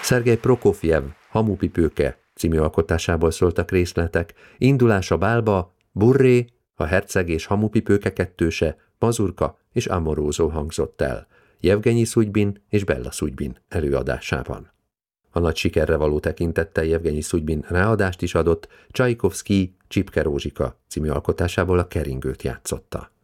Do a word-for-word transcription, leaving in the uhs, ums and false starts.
Szergej Prokofjev Hamupipőke című alkotásából szóltak részletek, indulása bálba, Burré, a herceg és Hamupipőke kettőse, Mazurka és Amorózó hangzott el, Jevgenyi Szugybin és Bella Szugybin előadásában. A nagy sikerre való tekintettel Jevgenyi Szugybin ráadást is adott, Csajkovszkij Csipke Rózsika című alkotásából a keringőt játszotta.